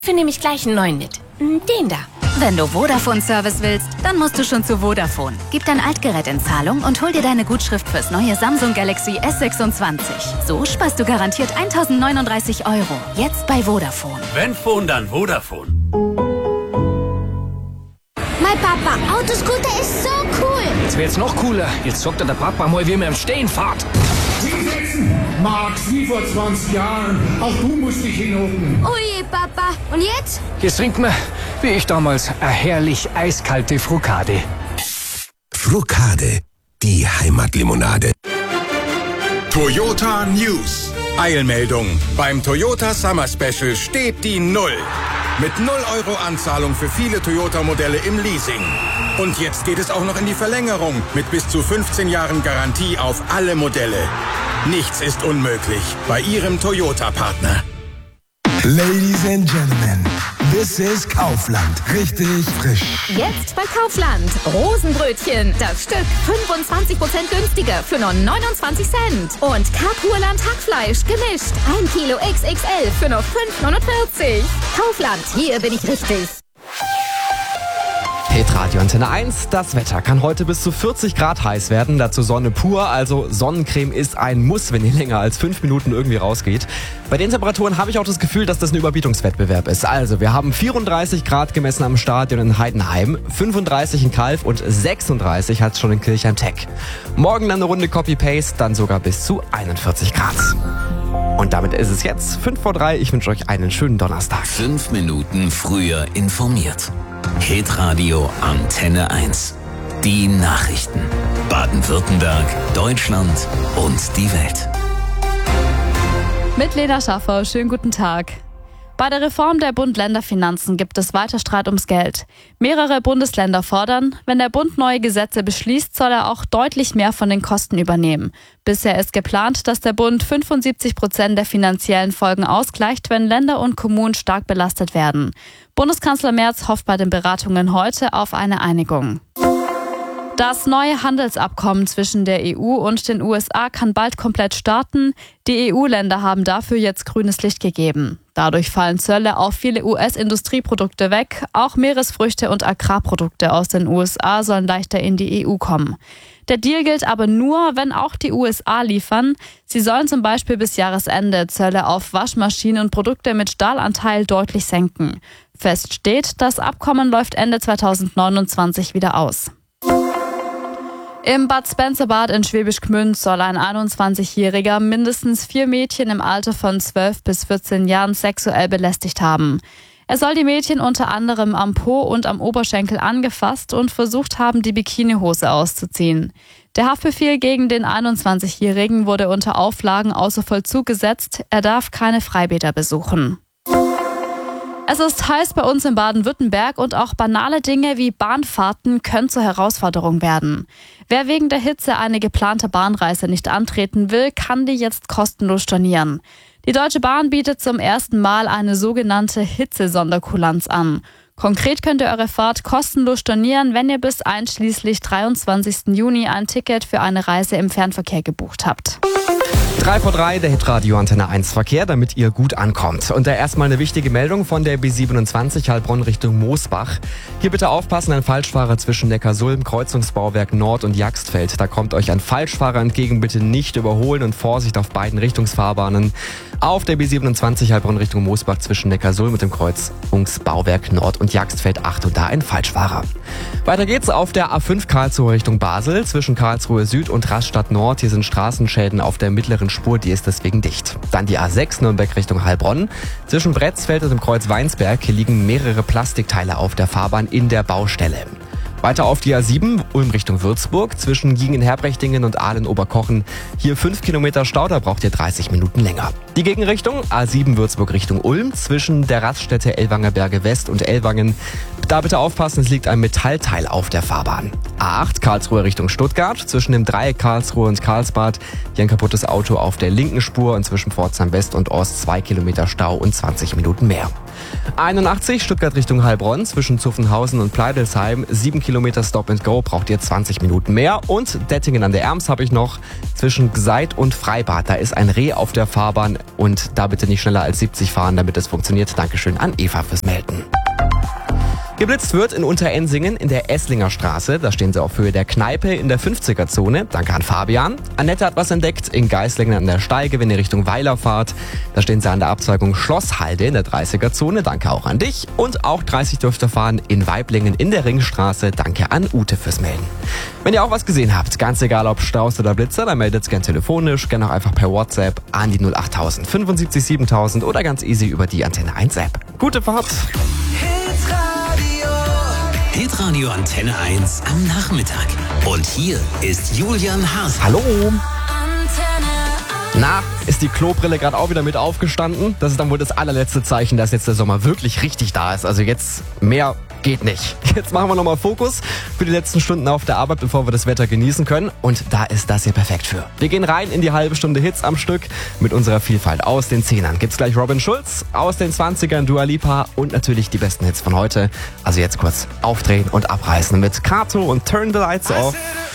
Nehme ich gleich einen neuen mit. Den da. Wenn du Vodafone-Service willst, dann musst du schon zu Vodafone. Gib dein Altgerät in Zahlung und hol dir deine Gutschrift fürs neue Samsung Galaxy S26. So sparst du garantiert 1.039 €. Jetzt bei Vodafone. Wenn Phone, dann Vodafone. Mein Papa, Autoscooter ist so cool. Das wird jetzt noch cooler. Jetzt zockt der Papa mal, wie er im Stehen fährt. Max, wie vor 20 Jahren. Auch du musst dich hinhocken. Oh je, Papa. Und jetzt? Jetzt trinken wir, wie ich damals, eine herrlich eiskalte Frukade. Frukade, die Heimatlimonade. Toyota News. Eilmeldung. Beim Toyota Summer Special steht die 0. Mit 0 € Anzahlung für viele Toyota-Modelle im Leasing. Und jetzt geht es auch noch in die Verlängerung mit bis zu 15 Jahren Garantie auf alle Modelle. Nichts ist unmöglich bei Ihrem Toyota-Partner. Ladies and Gentlemen, this is Kaufland. Richtig frisch. Jetzt bei Kaufland. Rosenbrötchen. Das Stück 25% günstiger für nur 29 Cent. Und Karpurland Hackfleisch gemischt. 1 Kilo XXL für nur 5,49 €. Kaufland, hier bin ich richtig. Hitradio Antenne 1, das Wetter kann heute bis zu 40 Grad heiß werden, dazu Sonne pur, also Sonnencreme ist ein Muss, wenn ihr länger als 5 Minuten irgendwie rausgeht. Bei den Temperaturen habe ich auch das Gefühl, dass das ein Überbietungswettbewerb ist. Also, wir haben 34 Grad gemessen am Stadion in Heidenheim, 35 in Calw und 36 hat es schon in Kirchheim-Tech. Morgen dann eine Runde Copy-Paste, dann sogar bis zu 41 Grad. Und damit ist es jetzt 5 vor 3. Ich wünsche euch einen schönen Donnerstag. 5 Minuten früher informiert. Hitradio Antenne 1. Die Nachrichten. Baden-Württemberg, Deutschland und die Welt. Mit Lena Schaffer, schönen guten Tag. Bei der Reform der Bund-Länder-Finanzen gibt es weiter Streit ums Geld. Mehrere Bundesländer fordern, wenn der Bund neue Gesetze beschließt, soll er auch deutlich mehr von den Kosten übernehmen. Bisher ist geplant, dass der Bund 75% der finanziellen Folgen ausgleicht, wenn Länder und Kommunen stark belastet werden. Bundeskanzler Merz hofft bei den Beratungen heute auf eine Einigung. Das neue Handelsabkommen zwischen der EU und den USA kann bald komplett starten. Die EU-Länder haben dafür jetzt grünes Licht gegeben. Dadurch fallen Zölle auf viele US-Industrieprodukte weg. Auch Meeresfrüchte und Agrarprodukte aus den USA sollen leichter in die EU kommen. Der Deal gilt aber nur, wenn auch die USA liefern. Sie sollen zum Beispiel bis Jahresende Zölle auf Waschmaschinen und Produkte mit Stahlanteil deutlich senken. Fest steht, das Abkommen läuft Ende 2029 wieder aus. Im Bad Spencerbad in Schwäbisch Gmünd soll ein 21-Jähriger mindestens 4 Mädchen im Alter von 12 bis 14 Jahren sexuell belästigt haben. Er soll die Mädchen unter anderem am Po und am Oberschenkel angefasst und versucht haben, die Bikinihose auszuziehen. Der Haftbefehl gegen den 21-Jährigen wurde unter Auflagen außer Vollzug gesetzt. Er darf keine Freibäder besuchen. Es ist heiß bei uns in Baden-Württemberg und auch banale Dinge wie Bahnfahrten können zur Herausforderung werden. Wer wegen der Hitze eine geplante Bahnreise nicht antreten will, kann die jetzt kostenlos stornieren. Die Deutsche Bahn bietet zum ersten Mal eine sogenannte Hitzesonderkulanz an. Konkret könnt ihr eure Fahrt kostenlos stornieren, wenn ihr bis einschließlich 23. Juni ein Ticket für eine Reise im Fernverkehr gebucht habt. 3 vor 3, der Hitradio Antenne 1 Verkehr, damit ihr gut ankommt. Und da erstmal eine wichtige Meldung von der B27 Heilbronn Richtung Moosbach. Hier bitte aufpassen, ein Falschfahrer zwischen Neckarsulm, Kreuzungsbauwerk Nord und Jaxtfeld. Da kommt euch ein Falschfahrer entgegen, bitte nicht überholen und Vorsicht auf beiden Richtungsfahrbahnen. Auf der B27 Heilbronn Richtung Moosbach zwischen Neckarsulm und dem Kreuzungsbauwerk Nord und Jaxtfeld, Achtung, da ein Falschfahrer. Weiter geht's auf der A5 Karlsruhe Richtung Basel zwischen Karlsruhe Süd und Rastatt Nord. Hier sind Straßenschäden auf der mittleren Spur, die ist deswegen dicht. Dann die A6 Nürnberg Richtung Heilbronn. Zwischen Bretzfeld und dem Kreuz Weinsberg hier liegen mehrere Plastikteile auf der Fahrbahn in der Baustelle. Weiter auf die A7 Ulm Richtung Würzburg zwischen Giengen-Herbrechtingen und Ahlen-Oberkochen. Hier 5 Kilometer Stau, da braucht ihr 30 Minuten länger. Die Gegenrichtung A7 Würzburg Richtung Ulm zwischen der Raststätte Ellwanger Berge West und Ellwangen. Da bitte aufpassen, es liegt ein Metallteil auf der Fahrbahn. A8 Karlsruhe Richtung Stuttgart zwischen dem Dreieck Karlsruhe und Karlsbad. Hier ein kaputtes Auto auf der linken Spur und zwischen Pforzheim West und Ost 2 Kilometer Stau und 20 Minuten mehr. 81 Stuttgart Richtung Heilbronn zwischen Zuffenhausen und Pleidelsheim. 7 Kilometer Stop and Go, braucht ihr 20 Minuten mehr. Und Dettingen an der Erms habe ich noch zwischen Gseid und Freibad. Da ist ein Reh auf der Fahrbahn und da bitte nicht schneller als 70 fahren, damit es funktioniert. Dankeschön an Eva fürs Melden. Geblitzt wird in Unterensingen in der Esslinger Straße. Da stehen sie auf Höhe der Kneipe in der 50er-Zone. Danke an Fabian. Annette hat was entdeckt in Geislingen an der Steige, wenn ihr Richtung Weiler fahrt. Da stehen sie an der Abzweigung Schlosshalde in der 30er-Zone. Danke auch an dich. Und auch 30 dürft ihr fahren in Weiblingen in der Ringstraße. Danke an Ute fürs Melden. Wenn ihr auch was gesehen habt, ganz egal ob Staus oder Blitzer, dann meldet es gern telefonisch, gern auch einfach per WhatsApp an die 08000 75 7000 oder ganz easy über die Antenne 1 App. Gute Fahrt! Hitradio Antenne 1 am Nachmittag. Und hier ist Julian Haas. Hallo! Na, ist die Klobrille gerade auch wieder mit aufgestanden? Das ist dann wohl das allerletzte Zeichen, dass jetzt der Sommer wirklich richtig da ist. Also jetzt mehr geht nicht. Jetzt machen wir nochmal Fokus für die letzten Stunden auf der Arbeit, bevor wir das Wetter genießen können. Und da ist das hier perfekt für. Wir gehen rein in die halbe Stunde Hits am Stück mit unserer Vielfalt. Aus den 10ern gibt's gleich Robin Schulz, aus den 20ern Dua Lipa und natürlich die besten Hits von heute. Also jetzt kurz aufdrehen und abreißen mit Kato und Turn the Lights Off.